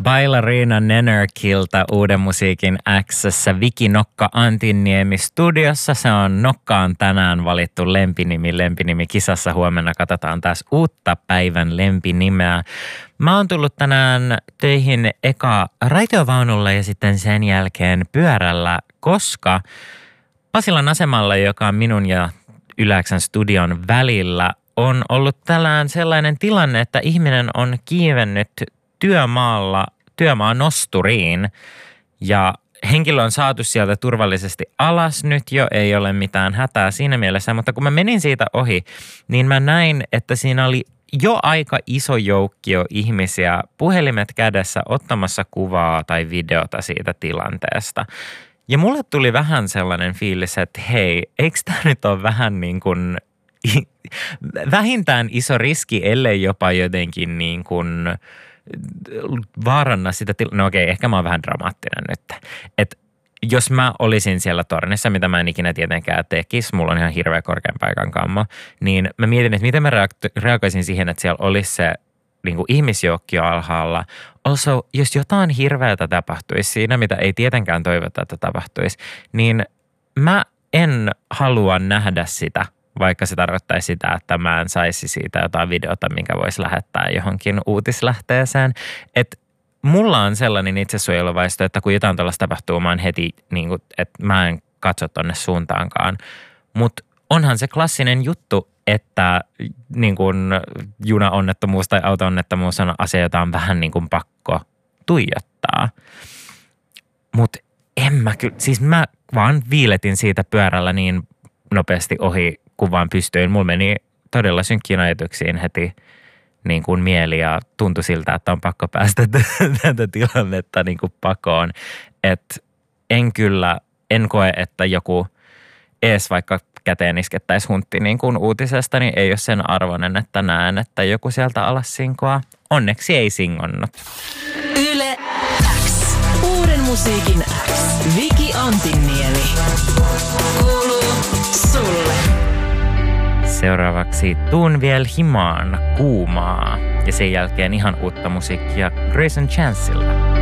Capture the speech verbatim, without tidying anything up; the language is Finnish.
Bailarina Nenörkiltä Uuden musiikin X:ssä Viki Nokka Antinniemi studiossa. Se on Nokkaan tänään valittu lempinimi lempinimi kisassa. Huomenna katsotaan taas uutta päivän lempinimeä. Mä oon tullut tänään töihin eka raitiovaunulla ja sitten sen jälkeen pyörällä, koska Pasilan asemalla, joka on minun ja Yle-X:n studion välillä, on ollut tällään sellainen tilanne, että ihminen on kiivennyt työmaalla työmaan nosturiin ja henkilö on saatu sieltä turvallisesti alas nyt jo, ei ole mitään hätää siinä mielessä, mutta kun mä menin siitä ohi, niin mä näin, että siinä oli jo aika iso joukkio ihmisiä puhelimet kädessä ottamassa kuvaa tai videota siitä tilanteesta. Ja mulle tuli vähän sellainen fiilis, että hei, eikö tämä nyt ole vähän niin kuin vähintään iso riski, ellei jopa jotenkin niin kuin vaaranna sitä tilannetta. No okei, ehkä mä oon vähän dramaattinen nyt. Että jos mä olisin siellä tornissa, mitä mä en ikinä tietenkään tekisi, mulla on ihan hirveä korkean paikan kammo, niin mä mietin, että miten mä reagoisin siihen, että siellä olisi se niin kuin ihmisjoukki alhaalla. Also, jos jotain hirveätä tapahtuisi siinä, mitä ei tietenkään toivota, että tapahtuisi, niin mä en halua nähdä sitä, vaikka se tarkoittaisi sitä, että mä en saisi siitä jotain videota, minkä voisi lähettää johonkin uutislähteeseen. Että mulla on sellainen itsesuojeluvaisto, että kun jotain tällaista tapahtuu, mä oon heti, niin kuin, että mä en katso tonne suuntaankaan. Mutta onhan se klassinen juttu, että niin kuin junaonnettomuus tai auto-onnettomuus on asia, jota on vähän niin kuin pakko tuijottaa. Mutta en mä kyllä, siis mä vaan viiletin siitä pyörällä niin nopeasti ohi, kun vaan pystyin. Mulla meni todella synkkiin ajatuksiin heti niin kuin mieli ja tuntui siltä, että on pakko päästä tätä tilannetta niin kuin pakoon. Että en kyllä, en koe, että joku ees vaikka käteen iskettäisi huntti niin kuin uutisesta, niin ei ole sen arvoinen, että näen, että joku sieltä alas sinkoa. Onneksi ei singonnut. Yle X. Uuden musiikin X. Viki Antinniemi. Kuuluu sulle. Seuraavaksi Tuun viel himaan kuumaa ja sen jälkeen ihan uutta musiikkia Grayson Chancelta.